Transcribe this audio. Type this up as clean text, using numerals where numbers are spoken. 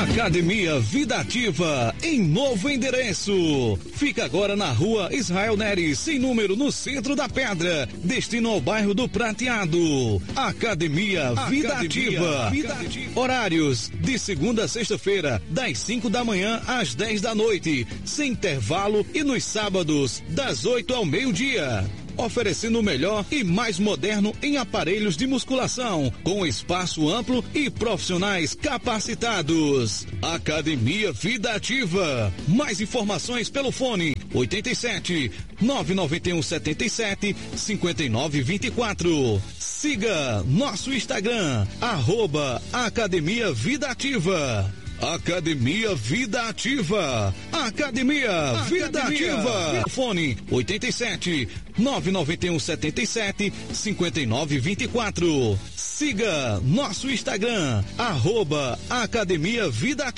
Academia Vida Ativa, em novo endereço. Fica agora na rua Israel Neres, sem número, no centro da Pedra, destino ao bairro do Prateado. Academia Vida Ativa. Horários de segunda a sexta-feira, das 5 da manhã às 10 da noite, sem intervalo, e nos sábados, das 8 ao meio-dia. Oferecendo o melhor e mais moderno em aparelhos de musculação, com espaço amplo e profissionais capacitados. Academia Vida Ativa. Mais informações pelo fone 87 991 77 5924. Siga nosso Instagram, @Academia Vida Ativa. Academia Vida Ativa. Academia Vida Ativa. Fone 87 991 77 5924. Siga nosso Instagram, @Academia Vida Ativa.